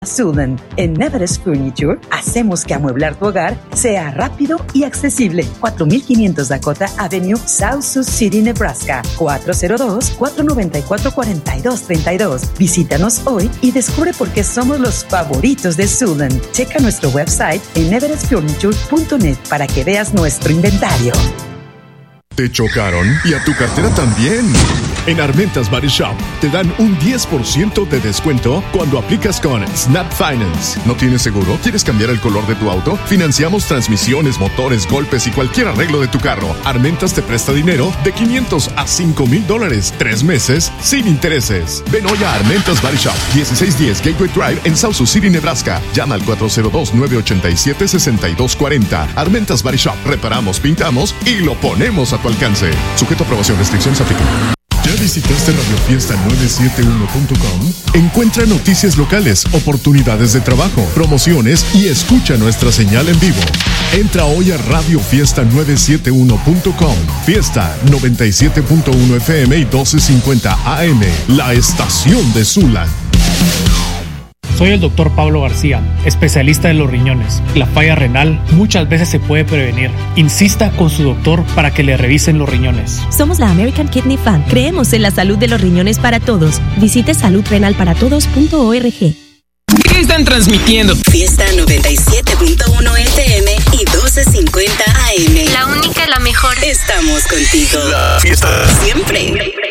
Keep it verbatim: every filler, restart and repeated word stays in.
Zulan. En Everest Furniture hacemos que amueblar tu hogar sea rápido y accesible. cuatro mil quinientos Dakota Avenue, South Sioux City, Nebraska. cuatro cero dos, cuatro nueve cuatro, cuatro dos tres dos. Visítanos hoy y descubre por qué somos los favoritos de Zulan. Checa nuestro website en everest furniture punto net para que veas nuestro inventario. ¿Te chocaron? Y a tu cartera también. En Armentas Body Shop te dan un diez por ciento de descuento cuando aplicas con Snap Finance. ¿No tienes seguro? ¿Quieres cambiar el color de tu auto? Financiamos transmisiones, motores, golpes y cualquier arreglo de tu carro. Armentas te presta dinero de quinientos a cinco mil dólares. Tres meses sin intereses. Ven hoy a Armentas Body Shop, dieciséis diez Gateway Drive en South Sioux City, Nebraska. Llama al cuatro cero dos, nueve ocho siete, seis dos cuatro cero. Armentas Body Shop. Reparamos, pintamos y lo ponemos a tu alcance. Sujeto a aprobación. Restricciones aplican. ¿Ya visitaste radio fiesta nueve siete uno punto com? Encuentra noticias locales, oportunidades de trabajo, promociones y escucha nuestra señal en vivo. Entra hoy a radio fiesta nueve siete uno punto com. Fiesta noventa y siete punto uno F M y doce cincuenta A M. La estación de Zulan. Soy el doctor Pablo García, especialista de los riñones. La falla renal muchas veces se puede prevenir. Insista con su doctor para que le revisen los riñones. Somos la American Kidney Fund. Creemos en la salud de los riñones para todos. Visite salud renal para todos punto org. ¿Qué están transmitiendo? Fiesta noventa y siete punto uno F M y doce cincuenta A M. La única, la mejor. Estamos contigo. La fiesta. Siempre.